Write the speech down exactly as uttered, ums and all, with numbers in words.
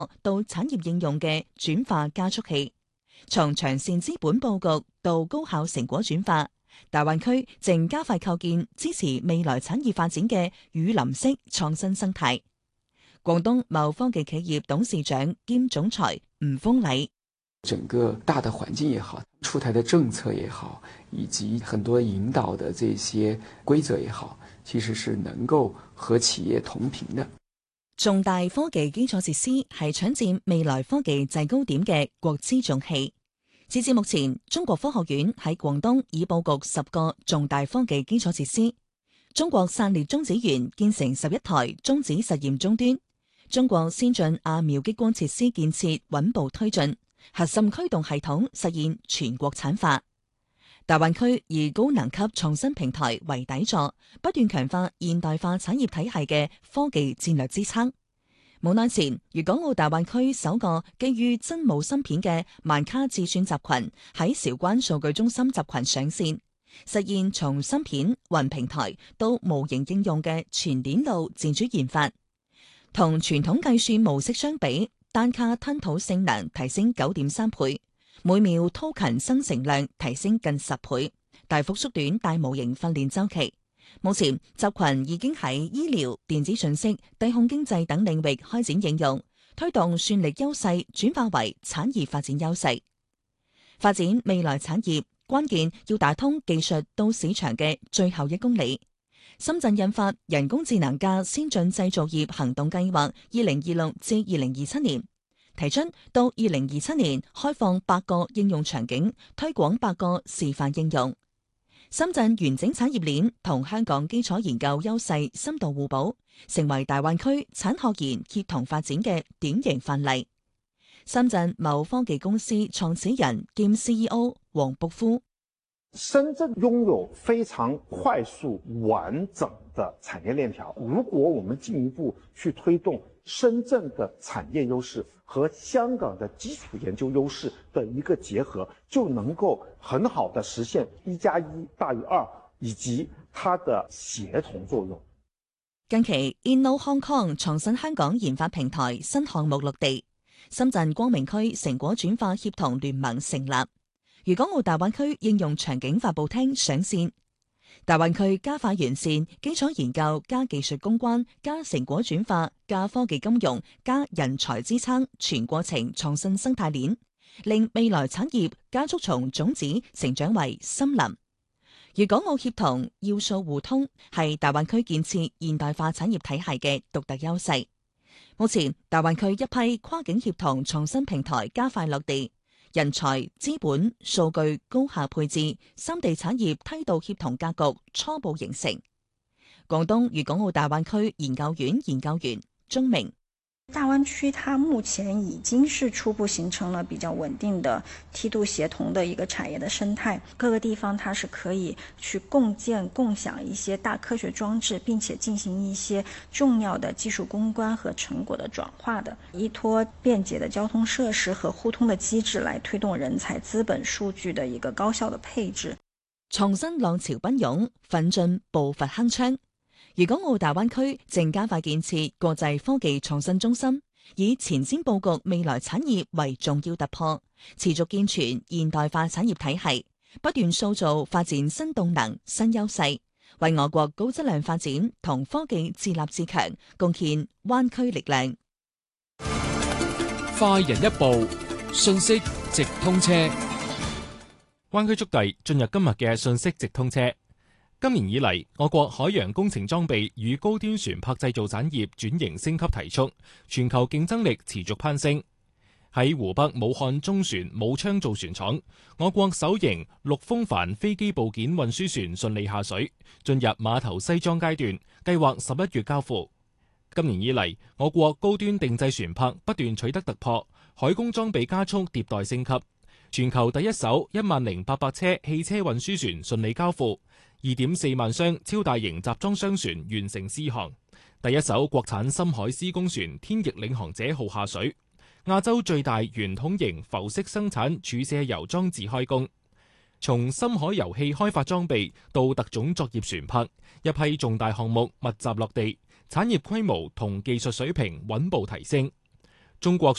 到產業應用嘅轉化加速器。從長線資本佈局到高效成果轉化，大灣區正加快構建支持未來產業發展嘅雨林式創新生態。廣東貿科技企業董事長兼總裁吳鋒禮： 整個大的環境也好，出台的政策也好，以及很多引導的這些規則也好，其實是能夠和企業同頻的。 重大科技基礎設施係搶佔未來科技制高點嘅國之重器。截至目前，中國科學院喺廣東已佈局十個重大科技基礎設施。中國散裂中子源建成十一台中子實驗終端。中國先進亞秒激光設施建設穩步推進，核心驅動系統實現全國產化。大灣區以高能級創新平台為底座，不斷強化現代化產業體系嘅科技戰略支撐。冇耐前，粵港澳大灣區首個基於真武芯片嘅萬卡智算集群喺韶關數據中心集群上線，實現從芯片、雲平台到模型應用嘅全鏈路自主研發。同傳統計算模式相比，單卡吞吐性能提升九點三倍，每秒 token 生成量提升近十倍，大幅縮短大模型訓練週期。目前集群已經喺醫療、電子信息、低控經濟等領域開展應用，推動算力優勢轉化為產業發展優勢。發展未來產業，關鍵要打通技術到市場嘅最後一公里。深圳印發人工智能嘅先進製造業行動計劃，二零二六至二零二七年，提出到二零二七年開放八個應用場景，推廣八個示範應用。深圳完整產業鏈同香港基礎研究優勢深度互補，成為大灣區產學研協同發展嘅典型範例。深圳貿科技公司創始人兼 C E O 黃卜夫： 深圳擁有非常快速完整的產業鏈條，如果我們進一步去推動深圳的產業優勢和香港的基礎研究優勢的一個結合，就能夠很好的實現一加一大於二以及它的協同作用。 近期 Inno Hong Kong 創新香港研發平台新項目落地，深圳光明區成果轉化協同聯盟成立。粵港澳大灣區應用場景發佈廳上線，大灣區加快完善基礎研究加技術攻關加成果轉化加科技金融加人才支撐全過程創新生態鏈，令未來產業加速從種子成長為森林。粵港澳協同要素互通係大灣區建設現代化產業體系嘅獨特優勢。目前大灣區一批跨境協同創新平台加快落地。人才、資本、數據高效配置，三地產業梯度協同格局初步形成。廣東粵港澳大灣區研究院研究員鍾明： 大灣區它目前已經是初步形成了比較穩定的梯度協同的一個產業的生態，各個地方它是可以去共建共享一些大科學裝置，並且進行一些重要的技術攻關和成果的轉化的，依託便捷的交通設施和互通的機制來推動人才、資本、數據的一個高效的配置。 創新浪潮奔湧，奮進步伐鏗鏘。粵港澳大灣區正加快建設國際科技創新中心，以前瞻佈局未來產業為重要突破，持續健全現代化產業體系，不斷塑造發展新動能、新優勢，為我國高質量發展同科技自立自強貢獻灣區力量。 快人一步，信息直通車。灣區速遞進入今日嘅信息直通車。今年以嚟，我國海洋工程裝備與高端船舶製造產業轉型升級提速，全球競爭力持續攀升。喺湖北武漢中船武昌造船廠，我國首型陸風帆飛機部件運輸船順利下水，進入碼頭西裝階段，計劃十一月交付。今年以嚟，我國高端定製船舶不斷取得突破，海工裝備加速迭代升級。全球第一艘一萬零八百車汽車運輸船順利交付。二點四萬箱超大型集裝箱船完成試航，第一艘國產深海施工船天翼領航者號下水，亞洲最大圓筒型浮式生產儲卸油裝置開工。從深海油氣開發裝備到特種作業船舶，一批重大項目密集落地，產業規模同技術水平穩步提升。 中國